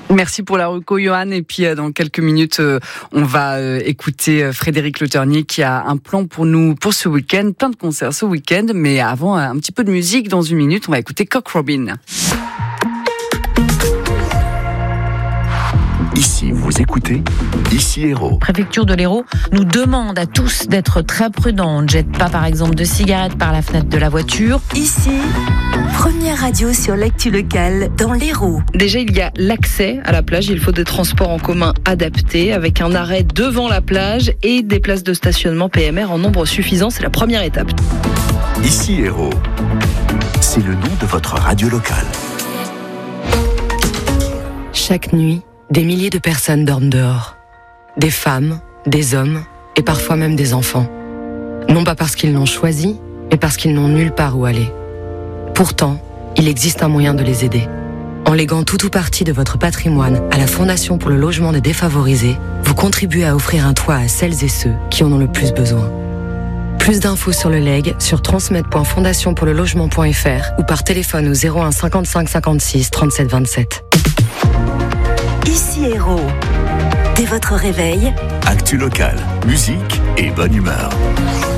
Merci pour la reco, Johan. Et puis, dans quelques minutes, on va écouter Frédéric Le Ternier qui a un plan pour nous pour ce week-end. Plein de concerts ce week-end. Mais avant, un petit peu de musique. Dans une minute, on va écouter Cock Robin. Ici, vous écoutez Ici Hérault. Préfecture de l'Hérault nous demande à tous d'être très prudents. On ne jette pas, par exemple, de cigarettes par la fenêtre de la voiture. Ici, première radio sur l'actu locale dans l'Hérault. Déjà, il y a l'accès à la plage. Il faut des transports en commun adaptés avec un arrêt devant la plage et des places de stationnement PMR en nombre suffisant. C'est la première étape. Ici Hérault, c'est le nom de votre radio locale. Chaque nuit, des milliers de personnes dorment dehors. Des femmes, des hommes et parfois même des enfants. Non pas parce qu'ils l'ont choisi, mais parce qu'ils n'ont nulle part où aller. Pourtant, il existe un moyen de les aider. En léguant tout ou partie de votre patrimoine à la Fondation pour le logement des défavorisés, vous contribuez à offrir un toit à celles et ceux qui en ont le plus besoin. Plus d'infos sur le legs sur transmed.fondationpourlelogement.fr ou par téléphone au 01 55 56 37 27. Ici Hérault. Dès votre réveil, Actu locale, musique et bonne humeur.